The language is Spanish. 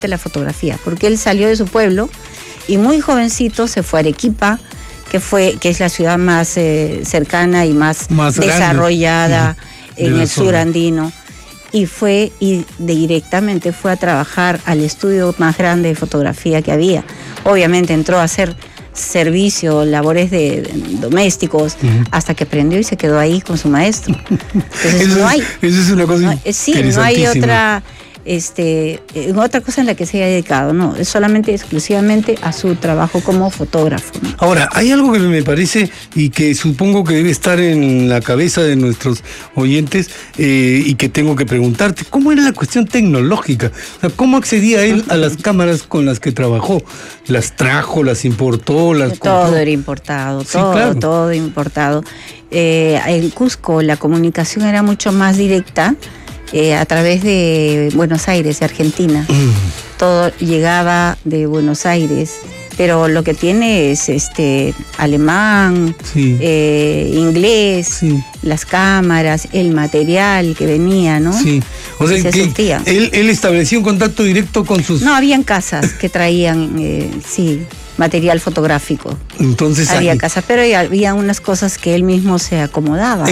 de la fotografía, porque él salió de su pueblo y muy jovencito se fue a Arequipa, que es la ciudad más cercana y más desarrollada en el sur andino, y directamente fue a trabajar al estudio más grande de fotografía que había. Obviamente entró a hacer servicio, labores de domésticos, hasta que aprendió y se quedó ahí con su maestro. Entonces eso es una cosa no hay otra cosa en la que se haya dedicado, no, es solamente exclusivamente a su trabajo como fotógrafo, ¿no? Ahora, hay algo que me parece y que supongo que debe estar en la cabeza de nuestros oyentes y que tengo que preguntarte, ¿cómo era la cuestión tecnológica? O sea, ¿cómo accedía él a las cámaras con las que trabajó? ¿Las trajo, las importó, las compró? Todo era importado, sí, claro. todo importado. En Cusco la comunicación era mucho más directa, a través de Buenos Aires, de Argentina. Todo llegaba de Buenos Aires, pero lo que tiene es alemán, sí, inglés, sí, las cámaras, el material que venía, ¿no? Sí. O sea, que él establecía un contacto directo con sus... No, habían casas que traían, sí, material fotográfico. Entonces había casas, pero había unas cosas que él mismo se acomodaba.